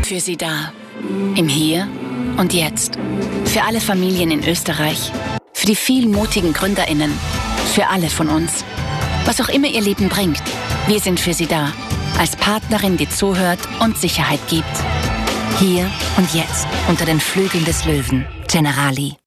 Für Sie da. Im Hier und Jetzt. Für alle Familien in Österreich. Für die vielen mutigen GründerInnen. Für alle von uns. Was auch immer Ihr Leben bringt, wir sind für Sie da. Als Partnerin, die zuhört und Sicherheit gibt. Hier und jetzt unter den Flügeln des Löwen. Generali.